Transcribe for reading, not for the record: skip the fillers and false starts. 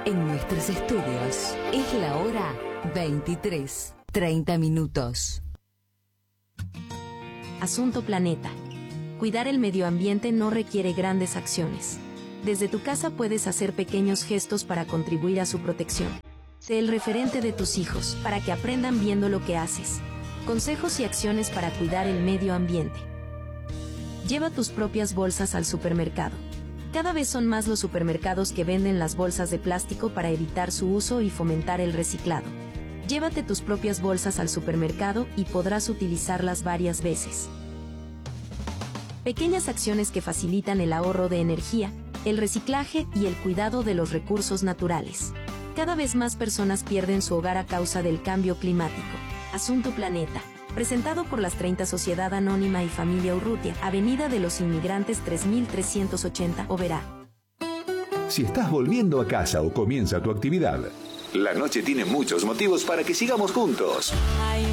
En nuestros estudios es la hora 23:30. Asunto Planeta. Cuidar el medio ambiente no requiere grandes acciones. Desde tu casa puedes hacer pequeños gestos para contribuir a su protección. Sé el referente de tus hijos para que aprendan viendo lo que haces. Consejos y acciones para cuidar el medio ambiente. Lleva tus propias bolsas al supermercado. Cada vez son más los supermercados que venden las bolsas de plástico para evitar su uso y fomentar el reciclado. Llévate tus propias bolsas al supermercado y podrás utilizarlas varias veces. Pequeñas acciones que facilitan el ahorro de energía, el reciclaje y el cuidado de los recursos naturales. Cada vez más personas pierden su hogar a causa del cambio climático. Asunto Planeta. Presentado por las 30 Sociedad Anónima y Familia Urrutia, Avenida de los Inmigrantes 3380, Oberá. Si estás volviendo a casa o comienza tu actividad, la noche tiene muchos motivos para que sigamos juntos.